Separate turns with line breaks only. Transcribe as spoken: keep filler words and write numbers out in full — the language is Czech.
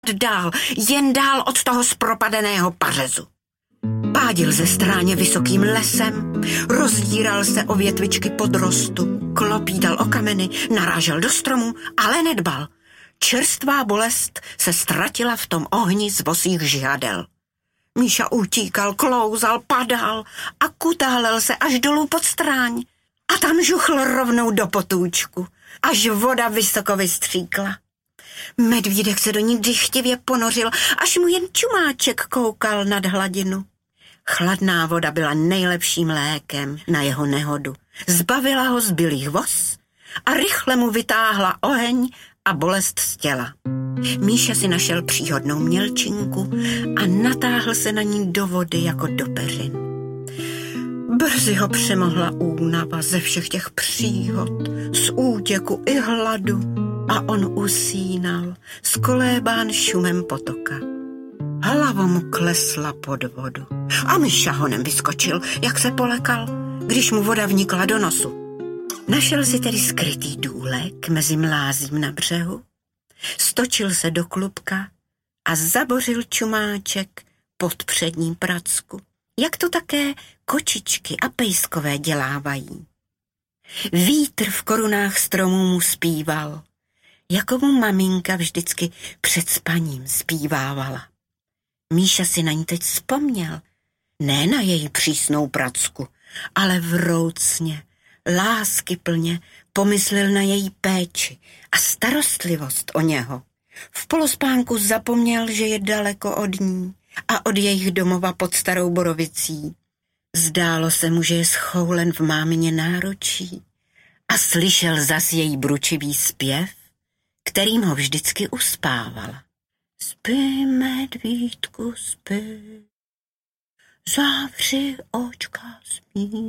dál, jen dál od toho zpropadeného pařezu. Pádil ze stráně vysokým lesem, rozdíral se o větvičky podrostu, klopítal o kameny, narážel do stromu, ale nedbal. Čerstvá bolest se ztratila v tom ohni z bosých žihadel. Míša utíkal, klouzal, padal a kutálel se až dolů pod stráň. A tam žuchl rovnou do potůčku, až voda vysoko vystříkla. Medvídek se do ní dychtivě ponořil, až mu jen čumáček koukal nad hladinu. Chladná voda byla nejlepším lékem na jeho nehodu. Zbavila ho zbylých vos a rychle mu vytáhla oheň a bolest z těla. Míša si našel příhodnou mělčinku a natáhl se na ní do vody jako do peřin. Brzy ho přemohla únava ze všech těch příhod, z útěku i hladu a on usínal, skolébán šumem potoka. Hlava mu klesla pod vodu a Míša honem vyskočil, jak se polekal, když mu voda vnikla do nosu. Našel si tedy skrytý důlek mezi mlázím na břehu, stočil se do klubka a zabořil čumáček pod přední pracku, jak to také kočičky a pejskové dělávají. Vítr v korunách stromů mu zpíval, jako mu maminka vždycky před spaním zpívávala. Míša si na ní teď vzpomněl, ne na její přísnou pracku, ale vroucně, láskyplně pomyslel na její péči a starostlivost o něho. V polospánku zapomněl, že je daleko od ní a od jejich domova pod Starou Borovicí. Zdálo se mu, že je schoulen v mámině náručí a slyšel zas její bručivý zpěv, kterým ho vždycky uspávala. Spí, medvídku, spí, zavři očka, spí.